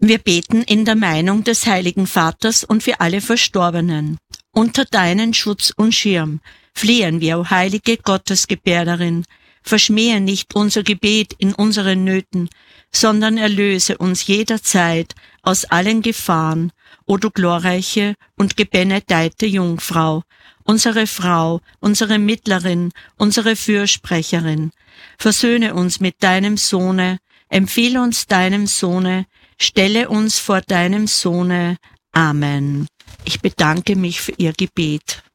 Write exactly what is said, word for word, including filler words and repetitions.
Wir beten in der Meinung des Heiligen Vaters und für alle Verstorbenen. Unter deinen Schutz und Schirm flehen wir, o heilige Gottesgebärderin, verschmähe nicht unser Gebet in unseren Nöten, sondern erlöse uns jederzeit aus allen Gefahren, o du glorreiche und gebenedeite Jungfrau, unsere Frau, unsere Mittlerin, unsere Fürsprecherin. Versöhne uns mit deinem Sohne, empfehle uns deinem Sohne, stelle uns vor deinem Sohne. Amen. Ich bedanke mich für Ihr Gebet.